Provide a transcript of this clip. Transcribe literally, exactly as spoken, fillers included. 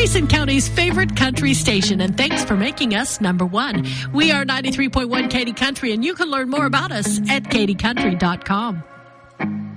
Mason County's favorite country station, and thanks for making us number one. We are ninety-three point one Katy Country, and you can learn more about us at katy country dot com.